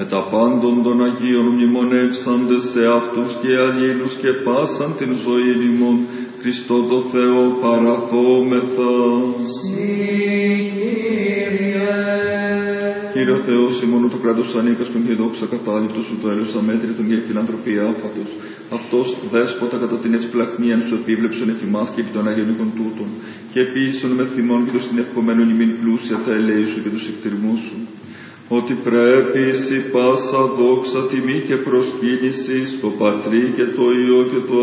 με τα πάντων των Αγίων μνημονεύσαντες σε αυτούς και αλλήλους και πάσαν την ζωή ημών, Χριστό το Θεό παραθόμεθα. Κύριε Θεός, ημών το κράτος ανίκασκον και δόξα κατάληπτος σου το έλεος αμέτρητον και η φιλανθρωπία άφατος. Αυτός δέσποτα κατά την ευσπλαχνίαν σου επίβλεψον εφημάς και επί των Αγίων οίκων τούτων, και επίσης με θυμών και το συνευχομένων ημίν πλούσια τα ελέη σου και τους εκτιρμούς σου. Ότι πρέπει η πάσα δόξα, τιμή και προσκύνηση στο Πατρί και το Υιό και το